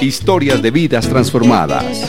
Historias de vidas transformadas.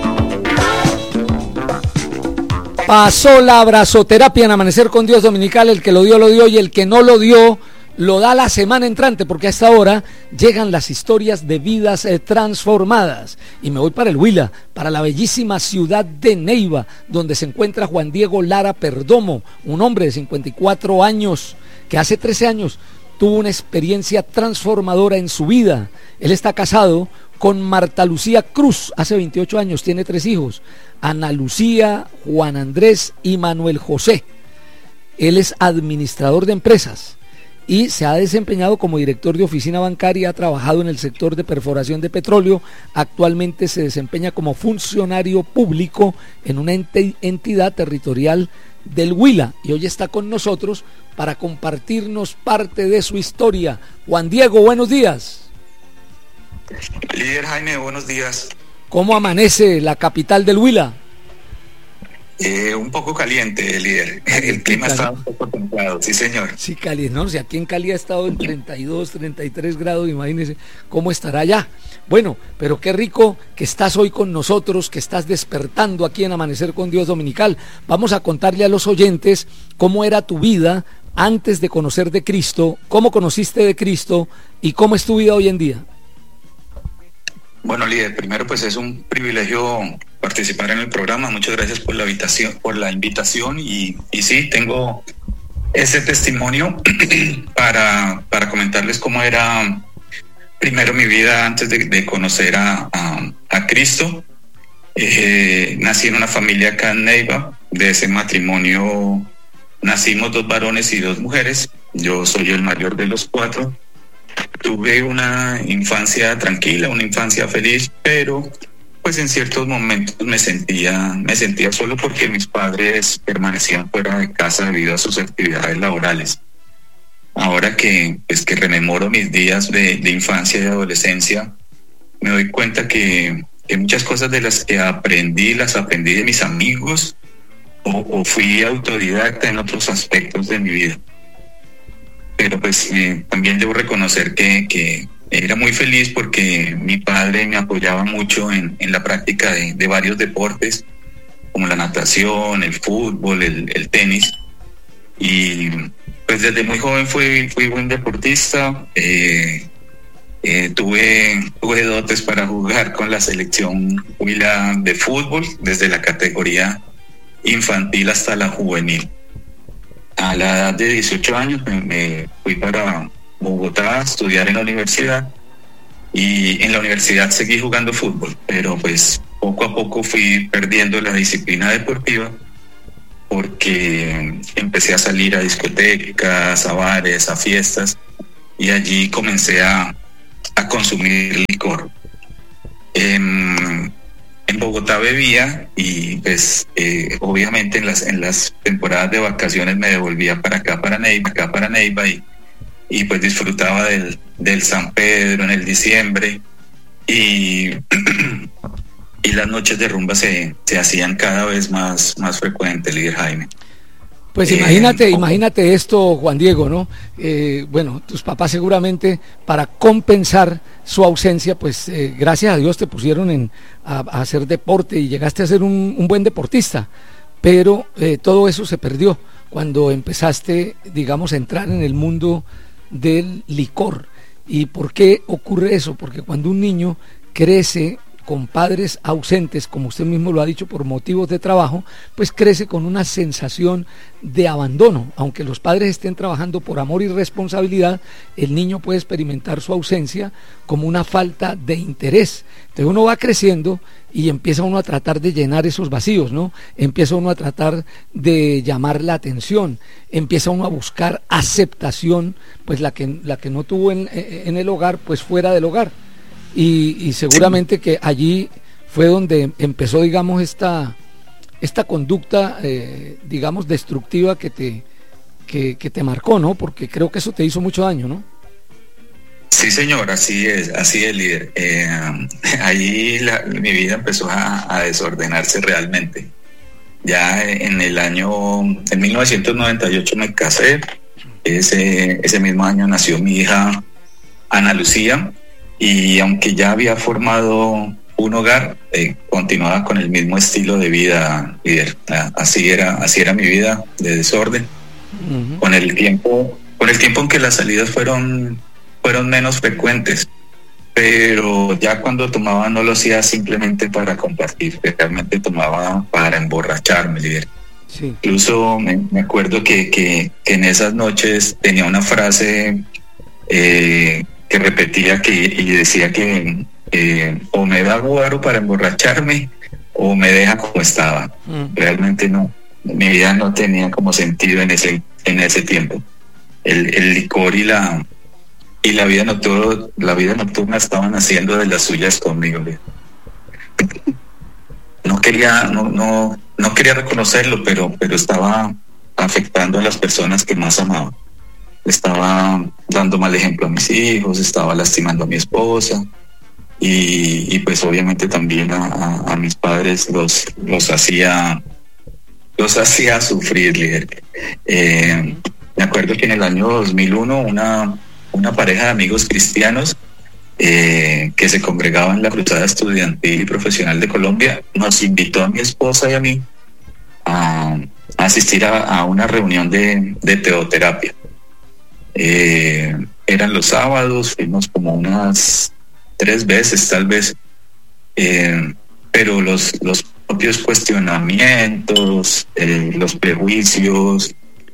Pasó la abrazoterapia en Amanecer con Dios Dominical. El que lo dio, y el que no lo dio, lo da la semana entrante, porque a esta hora llegan las historias de vidas transformadas. Y me voy para el Huila, para la bellísima ciudad de Neiva, donde se encuentra Juan Diego Lara Perdomo, un hombre de 54 años, que hace 13 años tuvo una experiencia transformadora en su vida. Él está casado con Marta Lucía Cruz, hace 28 años, tiene 3 hijos, Ana Lucía, Juan Andrés y Manuel José. Él es administrador de empresas y se ha desempeñado como director de oficina bancaria, ha trabajado en el sector de perforación de petróleo, actualmente se desempeña como funcionario público en una entidad territorial del Huila, y hoy está con nosotros para compartirnos parte de su historia. Juan Diego, buenos días. Líder Jaime, buenos días. ¿Cómo amanece la capital del Huila? Un poco caliente, líder. El clima está un poco templado, sí señor. Sí, Cali, no, si aquí en Cali ha estado en 32, 33 grados, imagínese cómo estará allá. Bueno, pero qué rico que estás hoy con nosotros, que estás despertando aquí en Amanecer con Dios Dominical. Vamos a contarle a los oyentes cómo era tu vida antes de conocer de Cristo, cómo conociste de Cristo y cómo es tu vida hoy en día. Bueno, líder, primero pues es un privilegio participar en el programa. Muchas gracias por la invitación y sí, tengo ese testimonio para comentarles cómo era primero mi vida antes de conocer a Cristo. Nací en una familia acá en Neiva. De ese matrimonio nacimos 2 varones y 2 mujeres. Yo soy el mayor de los 4. Tuve una infancia tranquila, una infancia feliz, pero pues en ciertos momentos me sentía solo porque mis padres permanecían fuera de casa debido a sus actividades laborales. Ahora que rememoro mis días de infancia y adolescencia, me doy cuenta que muchas cosas de las que aprendí, las aprendí de mis amigos o fui autodidacta en otros aspectos de mi vida. Pero pues también debo reconocer que era muy feliz porque mi padre me apoyaba mucho en la práctica de varios deportes, como la natación, el fútbol, el tenis. Y pues desde muy joven fui buen deportista. Tuve dotes para jugar con la selección Huila de fútbol, desde la categoría infantil hasta la juvenil. A la edad de 18 años me fui para Bogotá a estudiar en la universidad, y en la universidad seguí jugando fútbol, pero pues poco a poco fui perdiendo la disciplina deportiva porque empecé a salir a discotecas, a bares, a fiestas, y allí comencé a consumir licor. En Bogotá bebía y pues obviamente en las temporadas de vacaciones me devolvía para acá, para Neiva, y pues disfrutaba del San Pedro en el diciembre, y las noches de rumba se hacían cada vez más frecuentes, líder Jaime. Pues imagínate esto, Juan Diego, ¿no? Bueno, tus papás seguramente para compensar su ausencia, pues gracias a Dios te pusieron a hacer deporte y llegaste a ser un buen deportista, pero todo eso se perdió cuando empezaste, digamos, a entrar en el mundo del licor. ¿Y por qué ocurre eso? Porque cuando un niño crece con padres ausentes, como usted mismo lo ha dicho, por motivos de trabajo, pues crece con una sensación de abandono. Aunque los padres estén trabajando por amor y responsabilidad, el niño puede experimentar su ausencia como una falta de interés. Entonces uno va creciendo y empieza uno a tratar de llenar esos vacíos, ¿no? Empieza uno a tratar de llamar la atención, empieza uno a buscar aceptación, pues la que no tuvo en el hogar, pues fuera del hogar. Y seguramente que allí fue donde empezó, digamos, esta conducta, digamos, destructiva que te marcó, ¿no? Porque creo que eso te hizo mucho daño, ¿no? Sí, señor, así es, líder. Ahí mi vida empezó a desordenarse realmente. Ya en 1998 me casé. Ese mismo año nació mi hija Ana Lucía. y aunque ya había formado un hogar, continuaba con el mismo estilo de vida, líder. Así era mi vida de desorden. Ujú. Con el tiempo en que las salidas fueron menos frecuentes, pero ya cuando tomaba no lo hacía simplemente para compartir, realmente tomaba para emborracharme, líder. Sí. Incluso me acuerdo que en esas noches tenía una frase que repetía y decía que o me da guaro para emborracharme o me deja como estaba. Realmente no, mi vida no tenía como sentido en ese tiempo. El licor y la vida nocturna estaban haciendo de las suyas conmigo. No quería reconocerlo, pero estaba afectando a las personas que más amaba. Estaba dando mal ejemplo a mis hijos, estaba lastimando a mi esposa y pues obviamente también a mis padres los hacía sufrir, líder. Me acuerdo que en el año 2001 una pareja de amigos cristianos que se congregaba en la Cruzada Estudiantil y Profesional de Colombia nos invitó a mi esposa y a mí a asistir a una reunión de teoterapia. Eran los sábados, fuimos como unas 3 veces tal vez, pero los propios cuestionamientos, los prejuicios,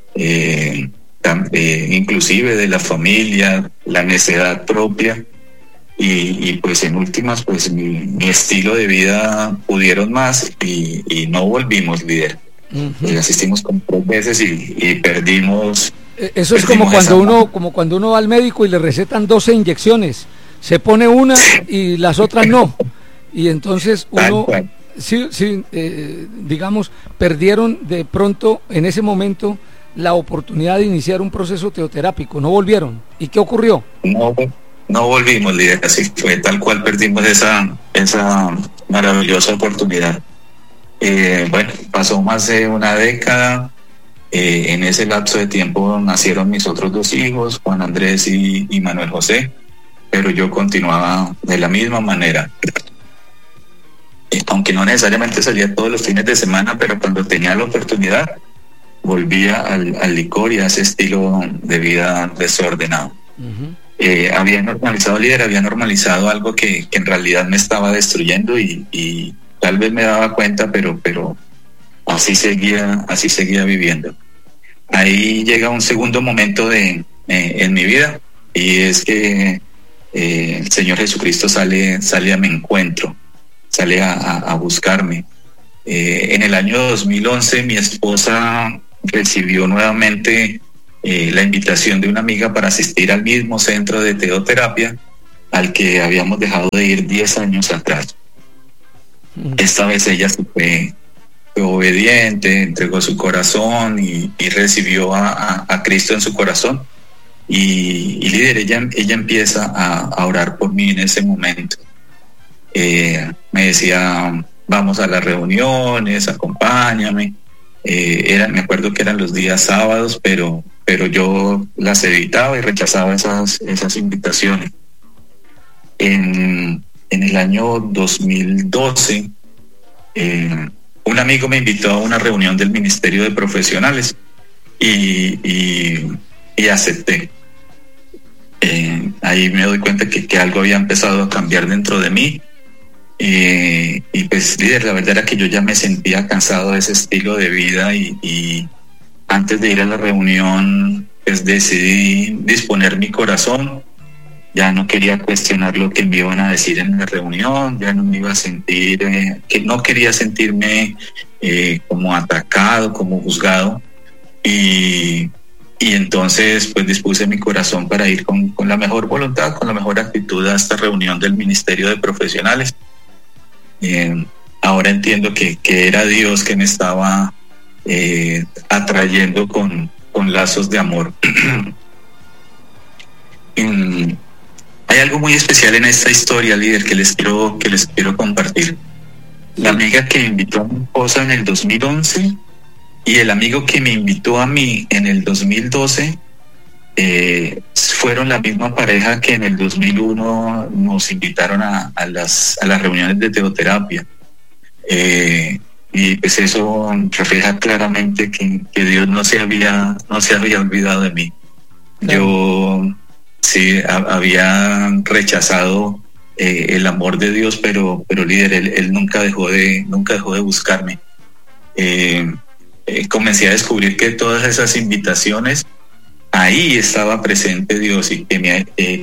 inclusive de la familia, la necedad propia y pues en últimas pues mi estilo de vida pudieron más y no volvimos, líder. Uh-huh. Asistimos como 3 veces y perdimos. Eso es como cuando uno va al médico y le recetan 12 inyecciones, se pone una y las otras no, y entonces uno digamos, perdieron de pronto en ese momento la oportunidad de iniciar un proceso teoterápico, no volvieron. ¿Y qué ocurrió? No volvimos, líder, así fue, tal cual perdimos esa maravillosa oportunidad. Bueno, pasó más de una década. En ese lapso de tiempo nacieron mis otros 2 hijos, Juan Andrés y Manuel José, pero yo continuaba de la misma manera. Aunque no necesariamente salía todos los fines de semana, pero cuando tenía la oportunidad, volvía al licor y a ese estilo de vida desordenado. Uh-huh. Había normalizado algo que en realidad me estaba destruyendo y tal vez me daba cuenta, pero así seguía viviendo. Ahí llega un segundo momento en mi vida y es que el Señor Jesucristo sale a mi encuentro, sale a buscarme. En el año 2011 mi esposa recibió nuevamente la invitación de una amiga para asistir al mismo centro de teoterapia al que habíamos dejado de ir 10 años atrás. Esta vez ella fue obediente, entregó su corazón y recibió a Cristo en su corazón y líder, ella empieza a orar por mí en ese momento. Me decía, vamos a las reuniones, acompáñame. Me acuerdo que eran los días sábados, pero yo las evitaba y rechazaba esas invitaciones. En el año 2012 un amigo me invitó a una reunión del Ministerio de Profesionales y acepté. Ahí me doy cuenta que algo había empezado a cambiar dentro de mí y pues líder, la verdad era que yo ya me sentía cansado de ese estilo de vida y antes de ir a la reunión pues decidí disponer mi corazón. Ya no quería cuestionar lo que me iban a decir en la reunión, ya no me iba a sentir, que no quería sentirme como atacado, como juzgado. Y entonces pues dispuse mi corazón para ir con la mejor voluntad, con la mejor actitud a esta reunión del Ministerio de Profesionales. Ahora entiendo que era Dios que me estaba atrayendo con lazos de amor. Hay algo muy especial en esta historia, líder, que les quiero compartir. La amiga que invitó a mi esposa en el 2011 y el amigo que me invitó a mí en el 2012 fueron la misma pareja que en el 2001 nos invitaron a las reuniones de teoterapia. Y pues eso refleja claramente que Dios no se había olvidado de mí. Claro. Yo sí había rechazado el amor de Dios, pero líder, él nunca dejó de buscarme. Comencé a descubrir que todas esas invitaciones, ahí estaba presente Dios, y que